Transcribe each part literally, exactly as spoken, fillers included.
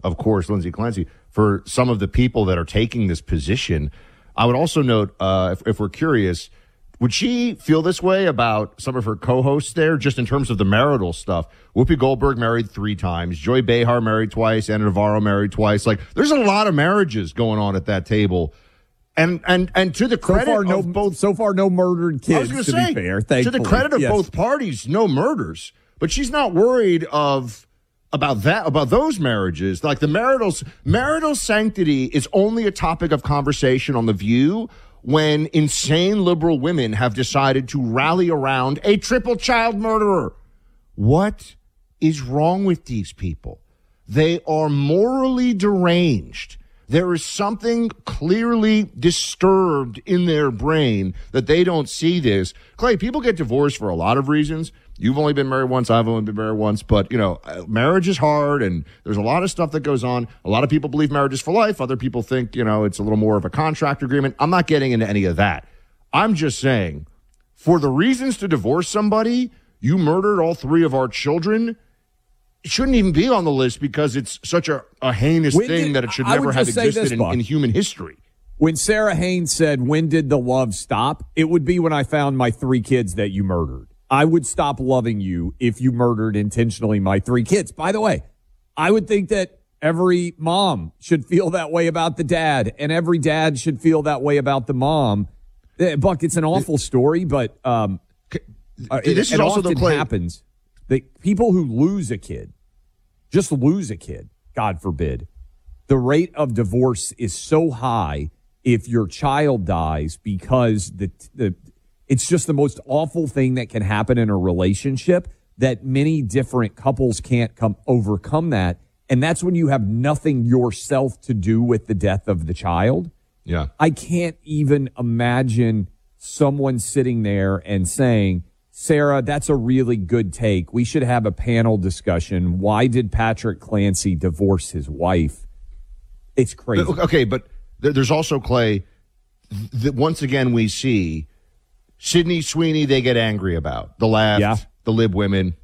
of course, Lindsay Clancy, for some of the people that are taking this position. I would also note, uh, if, if we're curious, would she feel this way about some of her co-hosts there, just in terms of the marital stuff? Whoopi Goldberg married three times. Joy Behar married twice. Anna Navarro married twice. Like, there's a lot of marriages going on at that table. And and and to the credit so far, no, of both... So far, no murdered kids, to say, be fair. Thankfully. To the credit of yes. both parties, no murders. But she's not worried of... About that, about those marriages, like the marital marital sanctity is only a topic of conversation on The View when insane liberal women have decided to rally around a triple child murderer. What is wrong with these people? They are morally deranged. There is something clearly disturbed in their brain that they don't see this. Clay, people get divorced for a lot of reasons. You've only been married once. I've only been married once. But, you know, marriage is hard, and there's a lot of stuff that goes on. A lot of people believe marriage is for life. Other people think, you know, it's a little more of a contract agreement. I'm not getting into any of that. I'm just saying, for the reasons to divorce somebody, you murdered all three of our children. It shouldn't even be on the list because it's such a, a heinous when thing did, that it should I never have existed this, in, in human history. When Sarah Haynes said, when did the love stop? It would be when I found my three kids that you murdered. I would stop loving you if you murdered intentionally my three kids. By the way, I would think that every mom should feel that way about the dad, and every dad should feel that way about the mom. Buck, it's an awful story, but um, this it, is it also often the play- happens. The people who lose a kid, just lose a kid, God forbid, the rate of divorce is so high if your child dies because the the it's just the most awful thing that can happen in a relationship that many different couples can't come overcome that. And that's when you have nothing yourself to do with the death of the child. Yeah. I can't even imagine someone sitting there and saying, Sarah, that's a really good take. We should have a panel discussion. Why did Patrick Clancy divorce his wife? It's crazy. Okay, but there's also, Clay, that once again we see Sydney Sweeney, they get angry about. The left, yeah. the lib women.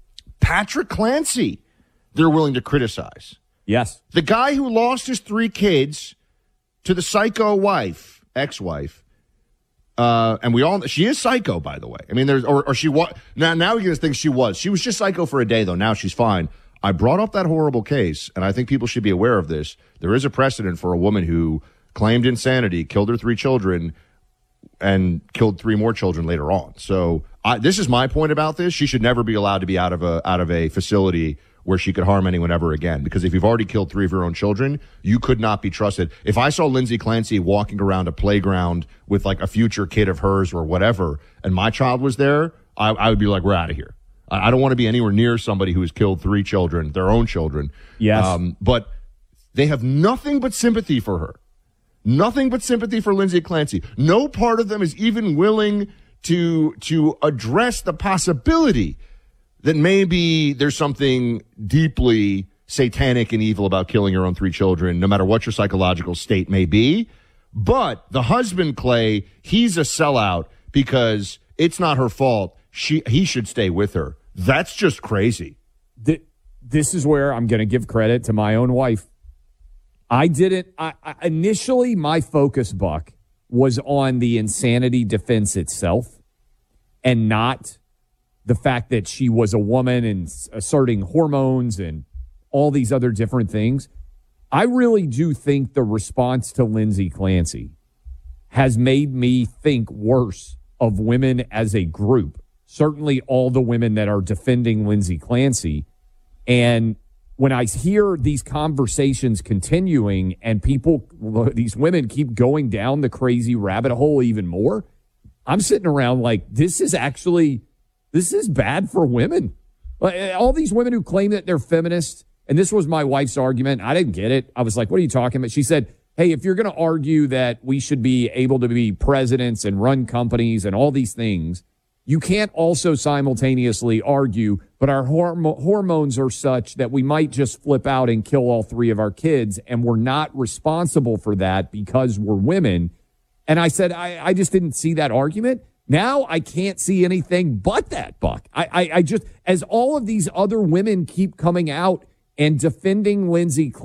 Patrick Clancy, they're willing to criticize. Yes. The guy who lost his three kids to the psycho wife, ex-wife, uh, and we all, she is psycho, by the way. I mean, there's, or, or she was, now, now you're going to think she was. She was just psycho for a day, though. Now she's fine. I brought up that horrible case, and I think people should be aware of this. There is a precedent for a woman who claimed insanity, killed her three children, and killed three more children later on. So I, this is my point about this. She should never be allowed to be out of a out of a facility where she could harm anyone ever again. Because if you've already killed three of your own children, you could not be trusted. If I saw Lindsay Clancy walking around a playground with like a future kid of hers or whatever, and my child was there, I, I would be like, we're out of here. I, I don't want to be anywhere near somebody who has killed three children, their own children. Yes. Um, but they have nothing but sympathy for her. Nothing but sympathy for Lindsay Clancy. No part of them is even willing to to address the possibility that maybe there's something deeply satanic and evil about killing your own three children, no matter what your psychological state may be. But the husband, Clay, he's a sellout because it's not her fault. She he should stay with her. That's just crazy. This is where I'm going to give credit to my own wife. I didn't, I, I, initially my focus, Buck, was on the insanity defense itself and not the fact that she was a woman and asserting hormones and all these other different things. I really do think the response to Lindsay Clancy has made me think worse of women as a group. Certainly all the women that are defending Lindsay Clancy. And when I hear these conversations continuing and people, these women keep going down the crazy rabbit hole even more, I'm sitting around like, this is actually, this is bad for women. All these women who claim that they're feminists, and this was my wife's argument. I didn't get it. I was like, what are you talking about? She said, hey, if you're going to argue that we should be able to be presidents and run companies and all these things, you can't also simultaneously argue, but our horm- hormones are such that we might just flip out and kill all three of our kids, and we're not responsible for that because we're women. And I said, I, I just didn't see that argument. Now I can't see anything but that, Buck. I, I, I just, as all of these other women keep coming out and defending Lindsay Clancy,